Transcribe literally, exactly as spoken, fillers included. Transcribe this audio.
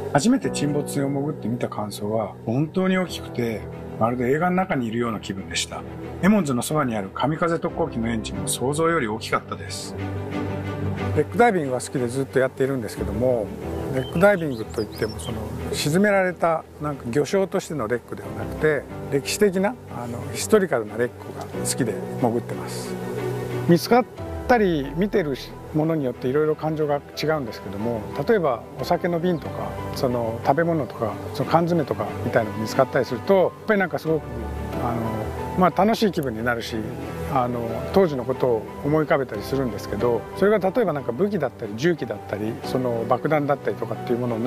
初めて沈没船を潜ってみた感想は本当に大きくて、まるで映画の中にいるような気分でした。エモンズのそばにある神風特攻機のエンジンも想像より大きかったです。レックダイビングが好きでずっとやっているんですけども、レックダイビングといってもその沈められたなんか魚礁としてのレックではなくて、歴史的なあのヒストリカルなレックが好きで潜ってます。見つかったり見てるものによっていろいろ感情が違うんですけども、例えばお酒の瓶とかその食べ物とかその缶詰とかみたいなのが見つかったりすると、やっぱりなんかすごくあの、まあ、楽しい気分になるし、あの当時のことを思い浮かべたりするんですけど、それが例えばなんか武器だったり銃器だったりその爆弾だったりとかっていうものを